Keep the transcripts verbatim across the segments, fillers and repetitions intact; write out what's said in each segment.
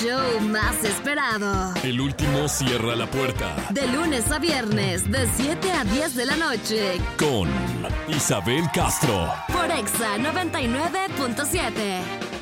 show más esperado. El último cierra la puerta. De lunes a viernes, de siete a diez de la noche. Con Isabel Castro. Por Exa noventa y nueve punto siete.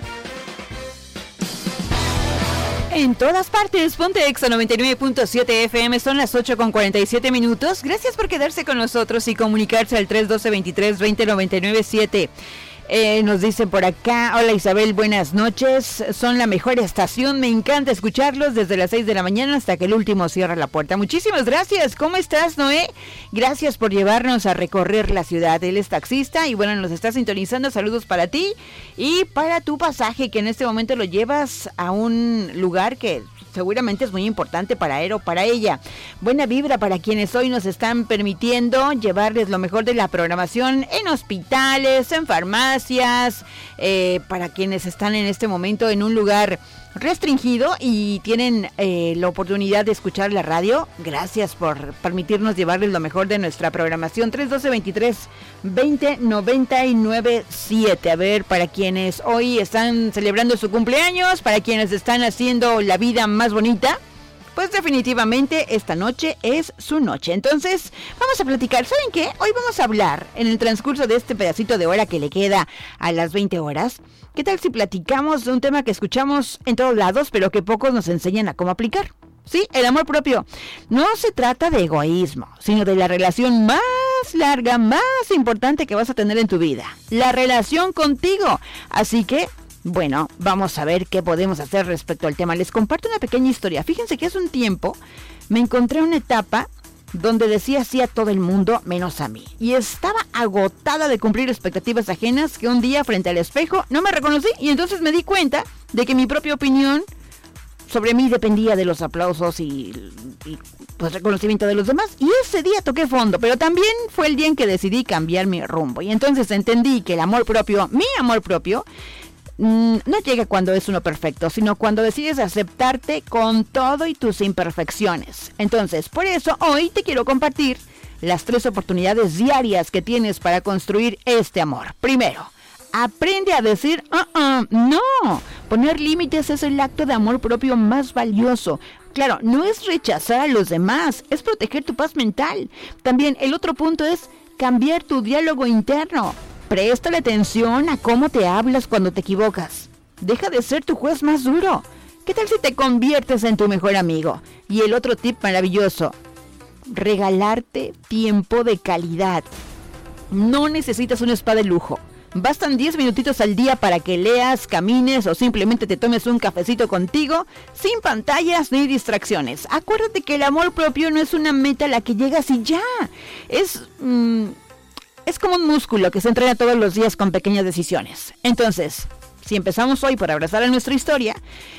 En todas partes, ponte Exa noventa y nueve punto siete F M, son las ocho con cuarenta y siete minutos. Gracias por quedarse con nosotros y comunicarse al tres uno dos, veintitrés, veinte, noventa y nueve siete. Eh, nos dicen por acá, hola Isabel, buenas noches, son la mejor estación, me encanta escucharlos desde las seis de la mañana hasta que el último cierra la puerta. Muchísimas gracias, ¿cómo estás, Noé? Gracias por llevarnos a recorrer la ciudad. Él es taxista y bueno, nos está sintonizando, saludos para ti y para tu pasaje, que en este momento lo llevas a un lugar que seguramente es muy importante para él o para ella. Buena vibra para quienes hoy nos están permitiendo llevarles lo mejor de la programación en hospitales, en farmacias, eh, para quienes están en este momento en un lugar restringido y tienen eh, la oportunidad de escuchar la radio. Gracias por permitirnos llevarles lo mejor de nuestra programación. tres uno dos, veintitrés, veinte, noventa y nueve siete. A ver, para quienes hoy están celebrando su cumpleaños, para quienes están haciendo la vida más bonita, pues definitivamente esta noche es su noche. Entonces, vamos a platicar. ¿Saben qué? Hoy vamos a hablar en el transcurso de este pedacito de hora que le queda a las veinte horas. ¿Qué tal si platicamos de un tema que escuchamos en todos lados, pero que pocos nos enseñan a cómo aplicar? Sí, el amor propio. No se trata de egoísmo, sino de la relación más larga, más importante que vas a tener en tu vida. La relación contigo. Así que, bueno, vamos a ver qué podemos hacer respecto al tema. Les comparto una pequeña historia. Fíjense que hace un tiempo me encontré una etapa donde decía sí a todo el mundo menos a mí. Y estaba agotada de cumplir expectativas ajenas que un día frente al espejo no me reconocí y entonces me di cuenta de que mi propia opinión sobre mí dependía de los aplausos y, y pues reconocimiento de los demás. Y ese día toqué fondo, pero también fue el día en que decidí cambiar mi rumbo. Y entonces entendí que el amor propio, mi amor propio, no llega cuando es uno perfecto, sino cuando decides aceptarte con todo y tus imperfecciones. Entonces, por eso hoy te quiero compartir las tres oportunidades diarias que tienes para construir este amor. Primero, aprende a decir uh-uh, no. Poner límites es el acto de amor propio más valioso. Claro, no es rechazar a los demás, es proteger tu paz mental. También el otro punto es cambiar tu diálogo interno. Préstale atención a cómo te hablas cuando te equivocas. Deja de ser tu juez más duro. ¿Qué tal si te conviertes en tu mejor amigo? Y el otro tip maravilloso, regalarte tiempo de calidad. No necesitas un spa de lujo. Bastan diez minutitos al día para que leas, camines o simplemente te tomes un cafecito contigo, sin pantallas ni distracciones. Acuérdate que el amor propio no es una meta a la que llegas y ya. Es... Mmm, Es como un músculo que se entrena todos los días con pequeñas decisiones. Entonces, si empezamos hoy por abrazar a nuestra historia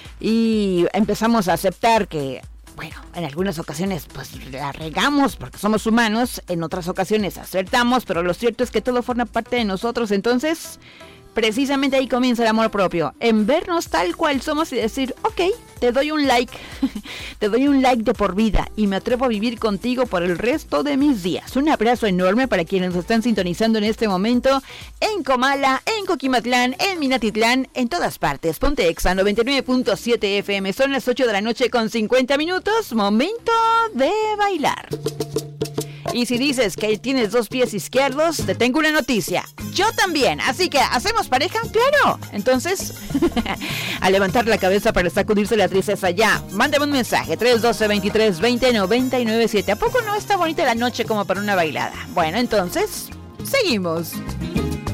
y empezamos a aceptar que, bueno, en algunas ocasiones pues la regamos porque somos humanos, en otras ocasiones acertamos, pero lo cierto es que todo forma parte de nosotros. Entonces, precisamente ahí comienza el amor propio, en vernos tal cual somos y decir, ok, te doy un like, te doy un like de por vida y me atrevo a vivir contigo por el resto de mis días. Un abrazo enorme para quienes nos están sintonizando en este momento en Comala, en Coquimatlán, en Minatitlán, en todas partes. Ponte Exa noventa y nueve punto siete F M, son las ocho de la noche con cincuenta minutos, momento de bailar. Y si dices que tienes dos pies izquierdos, te tengo una noticia. Yo también, así que ¿hacemos pareja? ¡Claro! Entonces, a levantar la cabeza para sacudirse la tristeza ya. Mándame un mensaje, tres uno dos, veintitrés, veinte, noventa y nueve siete. ¿A poco no está bonita la noche como para una bailada? Bueno, entonces, seguimos.